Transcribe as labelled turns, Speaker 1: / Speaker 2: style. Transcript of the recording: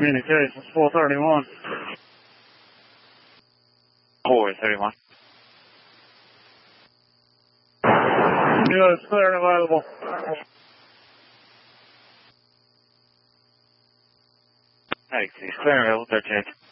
Speaker 1: Communications 431.
Speaker 2: 431.
Speaker 1: Yeah, it's clear and available.
Speaker 2: Hey, clear and available, 13.